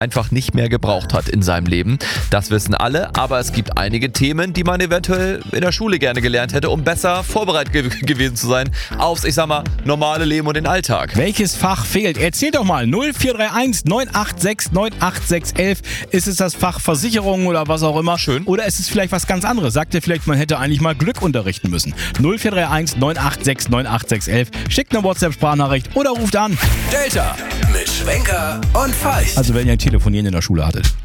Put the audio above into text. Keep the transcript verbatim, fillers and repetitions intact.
einfach nicht mehr gebraucht hat in seinem Leben. Das wissen alle, aber es gibt einige Themen, die man eventuell in der Schule gerne gelernt hätte, um besser vorbereitet ge- gewesen zu sein aufs, ich sag mal, normale Leben und den Alltag. Welches Fach fehlt? Erzähl doch mal. null vier drei eins neun acht sechs neun acht sechs eins eins. Ist es das Fach Versicherung oder was auch immer? Schön. Oder ist es vielleicht was ganz anderes? Sagt ihr vielleicht, man hätte eigentlich mal Glück unterrichten müssen? null vier drei eins neun acht sechs neun acht sechs eins eins. Schickt eine WhatsApp-Sprachnachricht oder ruft an. Delta mit Schwenker und Feist. Also wenn ihr ein Telefonieren in der Schule hattet.